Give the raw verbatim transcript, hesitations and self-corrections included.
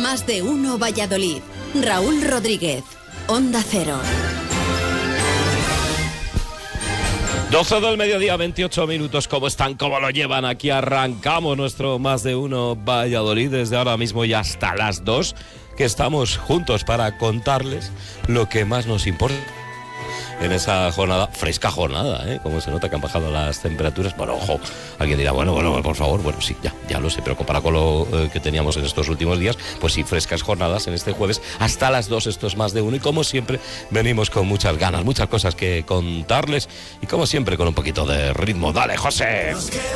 Más de Uno Valladolid. Raúl Rodríguez, Onda Cero. doce del mediodía, veintiocho minutos. ¿Cómo están? ¿Cómo lo llevan? Aquí arrancamos nuestro Más de Uno Valladolid desde ahora mismo y hasta las dos, que estamos juntos para contarles lo que más nos importa en esa jornada, fresca jornada, ¿eh? Como se nota que han bajado las temperaturas. Bueno, ojo, alguien dirá, bueno, bueno, por favor, bueno, sí, ya, ya lo sé, pero comparado con lo eh, que teníamos en estos últimos días, pues sí, frescas jornadas en este jueves, hasta las dos, esto es Más de Uno, y como siempre, venimos con muchas ganas, muchas cosas que contarles, y como siempre, con un poquito de ritmo. ¡Dale, José!